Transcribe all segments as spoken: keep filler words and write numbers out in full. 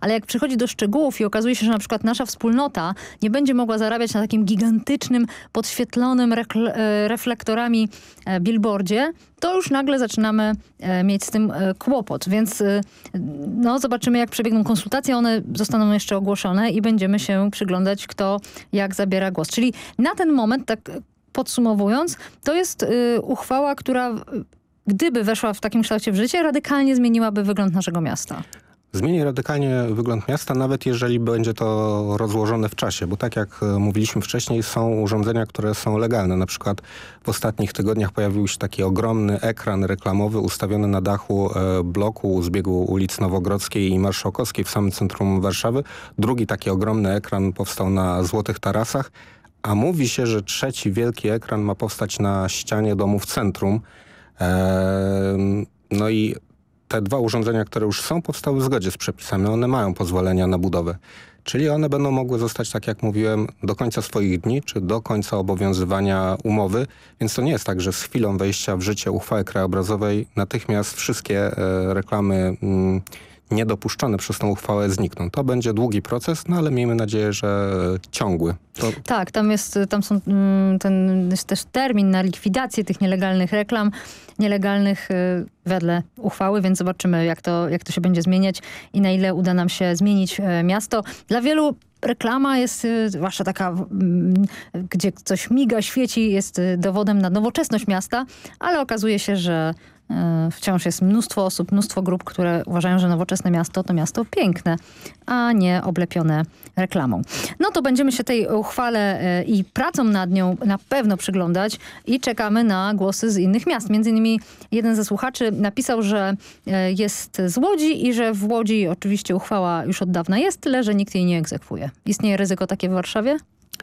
ale jak przychodzi do szczegółów i okazuje się, że na przykład nasza wspólnota nie będzie mogła zarabiać na takim gigantycznym, podświetlonym rekl- reflektorami billboardzie, to już nagle zaczynamy e, mieć z tym e, kłopot. Więc e, no, zobaczymy, jak przebiegną konsultacje. One zostaną jeszcze ogłoszone i będziemy się przyglądać, kto jak zabiera głos. Czyli na ten moment, tak podsumowując, to jest e, uchwała, która gdyby weszła w takim kształcie w życie, radykalnie zmieniłaby wygląd naszego miasta. Zmieni radykalnie wygląd miasta, nawet jeżeli będzie to rozłożone w czasie, bo tak jak mówiliśmy wcześniej, są urządzenia, które są legalne. Na przykład w ostatnich tygodniach pojawił się taki ogromny ekran reklamowy ustawiony na dachu bloku z biegu ulic Nowogrodzkiej i Marszałkowskiej w samym centrum Warszawy. Drugi taki ogromny ekran powstał na Złotych Tarasach, a mówi się, że trzeci wielki ekran ma powstać na ścianie domu w centrum. Eee, no i te dwa urządzenia, które już są, powstały w zgodzie z przepisami. One mają pozwolenia na budowę. Czyli one będą mogły zostać, tak jak mówiłem, do końca swoich dni, czy do końca obowiązywania umowy. Więc to nie jest tak, że z chwilą wejścia w życie uchwały krajobrazowej natychmiast wszystkie e, reklamy m, niedopuszczone przez tą uchwałę znikną. To będzie długi proces, no ale miejmy nadzieję, że ciągły. To... Tak, tam jest, tam są, ten jest też termin na likwidację tych nielegalnych reklam, nielegalnych wedle uchwały, więc zobaczymy, jak to, jak to się będzie zmieniać i na ile uda nam się zmienić miasto. Dla wielu reklama jest, zwłaszcza taka, gdzie coś miga, świeci, jest dowodem na nowoczesność miasta, ale okazuje się, że wciąż jest mnóstwo osób, mnóstwo grup, które uważają, że nowoczesne miasto to miasto piękne, a nie oblepione reklamą. No to będziemy się tej uchwale i pracą nad nią na pewno przyglądać i czekamy na głosy z innych miast. Między innymi jeden ze słuchaczy napisał, że jest z Łodzi i że w Łodzi oczywiście uchwała już od dawna jest, tyle że nikt jej nie egzekwuje. Istnieje ryzyko takie w Warszawie?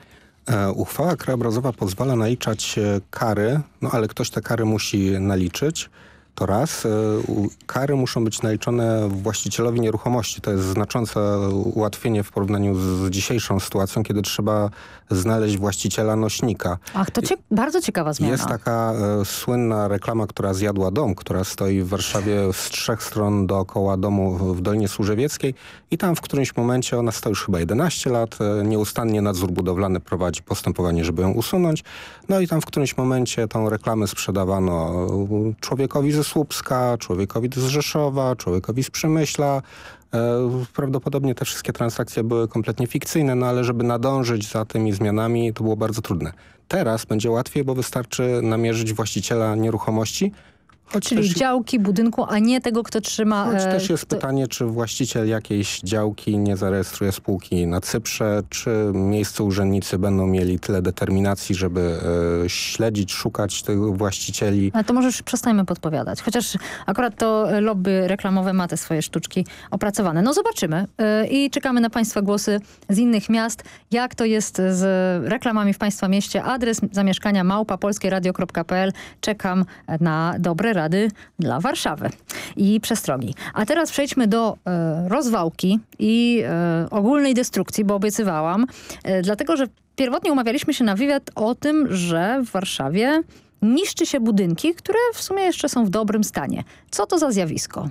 Uchwała krajobrazowa pozwala naliczać kary, no ale ktoś te kary musi naliczyć. To raz. Kary muszą być naliczone właścicielowi nieruchomości. To jest znaczące ułatwienie w porównaniu z dzisiejszą sytuacją, kiedy trzeba znaleźć właściciela nośnika. Ach, to cie- bardzo ciekawa zmiana. Jest taka e, słynna reklama, która zjadła dom, która stoi w Warszawie z trzech stron dookoła domu w Dolinie Służewieckiej i tam w którymś momencie, ona stoi już chyba jedenaście lat, e, nieustannie nadzór budowlany prowadzi postępowanie, żeby ją usunąć. No i tam w którymś momencie tą reklamę sprzedawano człowiekowi ze Słupska, człowiekowi z Rzeszowa, człowiekowi z Przemyśla. E, prawdopodobnie te wszystkie transakcje były kompletnie fikcyjne, no ale żeby nadążyć za tymi zmianami, to było bardzo trudne. Teraz będzie łatwiej, bo wystarczy namierzyć właściciela nieruchomości. Choć Czyli też, działki, budynku, a nie tego, kto trzyma... choć e, też jest to... pytanie, czy właściciel jakiejś działki nie zarejestruje spółki na Cyprze, czy miejscy urzędnicy będą mieli tyle determinacji, żeby e, śledzić, szukać tych właścicieli. Ale to może już przestańmy podpowiadać. Chociaż akurat to lobby reklamowe ma te swoje sztuczki opracowane. No zobaczymy. Yy, I czekamy na Państwa głosy z innych miast. Jak to jest z reklamami w Państwa mieście? Adres zamieszkania małpa polskieradio kropka p l. Czekam na dobre rady dla Warszawy i przestrogi. A teraz przejdźmy do e, rozwałki i e, ogólnej destrukcji, bo obiecywałam. E, dlatego, że pierwotnie umawialiśmy się na wywiad o tym, że w Warszawie niszczy się budynki, które w sumie jeszcze są w dobrym stanie. Co to za zjawisko?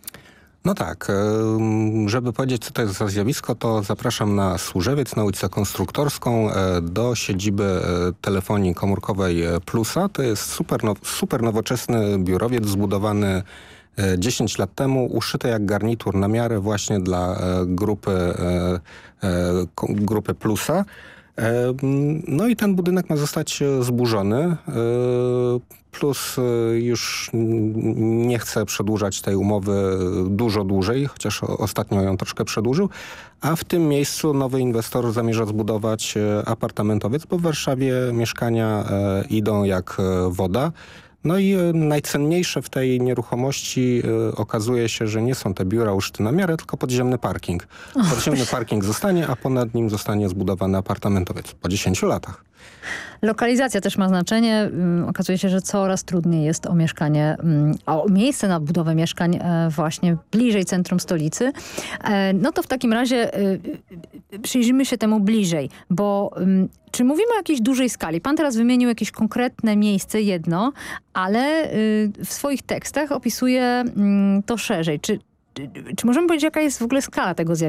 No tak, żeby powiedzieć, co to jest za zjawisko, to zapraszam na Służewiec, na ulicę Konstruktorską, do siedziby telefonii komórkowej Plusa. To jest super, now, super nowoczesny biurowiec zbudowany dziesięć lat temu, uszyty jak garnitur na miarę właśnie dla grupy, grupy Plusa. No i ten budynek ma zostać zburzony. Plus już nie chce przedłużać tej umowy dużo dłużej, chociaż ostatnio ją troszkę przedłużył. A w tym miejscu nowy inwestor zamierza zbudować apartamentowiec, bo w Warszawie mieszkania idą jak woda. No i najcenniejsze w tej nieruchomości y, okazuje się, że nie są te biura uszyte na miarę, tylko podziemny parking. Podziemny parking zostanie, a ponad nim zostanie zbudowany apartamentowiec po dziesięciu latach. Lokalizacja też ma znaczenie. Okazuje się, że coraz trudniej jest o mieszkanie, o miejsce na budowę mieszkań właśnie bliżej centrum stolicy. No to w takim razie przyjrzyjmy się temu bliżej, bo czy mówimy o jakiejś dużej skali? Pan teraz wymienił jakieś konkretne miejsce, jedno, ale w swoich tekstach opisuje to szerzej. Czy, czy możemy powiedzieć, jaka jest w ogóle skala tego zjawiska?